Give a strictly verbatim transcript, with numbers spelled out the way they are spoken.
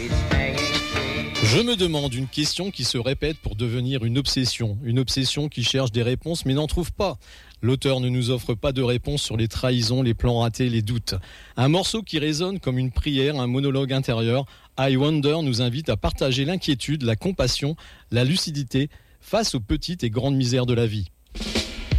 Je me demande une question qui se répète pour devenir une obsession. Une obsession qui cherche des réponses mais n'en trouve pas. L'auteur ne nous offre pas de réponse sur les trahisons, les plans ratés, les doutes. Un morceau qui résonne comme une prière, un monologue intérieur. I Wonder nous invite à partager l'inquiétude, la compassion, la lucidité face aux petites et grandes misères de la vie.